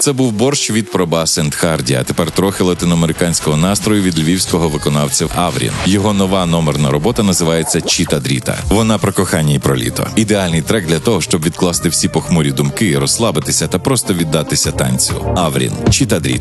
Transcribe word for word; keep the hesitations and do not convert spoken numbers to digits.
Це був борщ від Пробас енд Харді, а тепер трохи латиноамериканського настрою від львівського виконавця Аврін. Його нова номерна робота називається «Чіта Дріта». Вона про кохання і про літо. Ідеальний трек для того, щоб відкласти всі похмурі думки, розслабитися та просто віддатися танцю. Аврін. «Чіта Дріта».